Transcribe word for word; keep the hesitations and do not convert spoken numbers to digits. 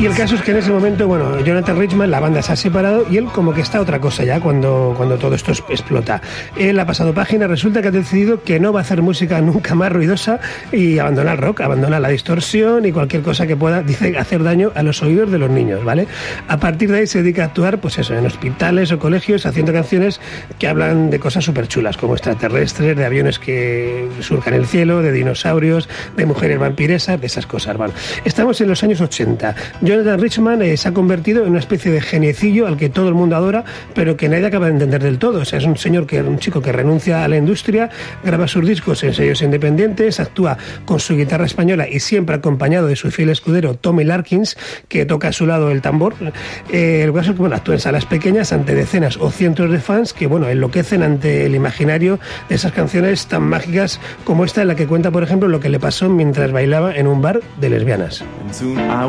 Y el caso es que en ese momento, bueno, Jonathan Richman, la banda se ha separado y él como que está otra cosa ya cuando, cuando todo esto explota. Él ha pasado página, resulta que ha decidido que no va a hacer música nunca más ruidosa y abandona el rock, abandona la distorsión y cualquier cosa que pueda, dice, hacer daño a los oídos de los niños, ¿vale? A partir de ahí se dedica a actuar, pues eso, en hospitales o colegios, haciendo canciones que hablan de cosas súper chulas, como extraterrestres, de aviones que surcan el cielo, de dinosaurios, de mujeres vampiresas, de esas cosas, ¿vale? Estamos en los años ochenta. Jonathan Richman eh, se ha convertido en una especie de geniecillo al que todo el mundo adora, pero que nadie acaba de entender del todo. O sea, es un señor que un chico que renuncia a la industria, graba sus discos en sellos independientes, actúa con su guitarra española y siempre acompañado de su fiel escudero Tommy Larkins, que toca a su lado el tambor. Eh, el caso es que bueno, actúa en salas pequeñas ante decenas o cientos de fans que bueno, enloquecen ante el imaginario de esas canciones tan mágicas como esta, en la que cuenta, por ejemplo, lo que le pasó mientras bailaba en un bar de lesbianas.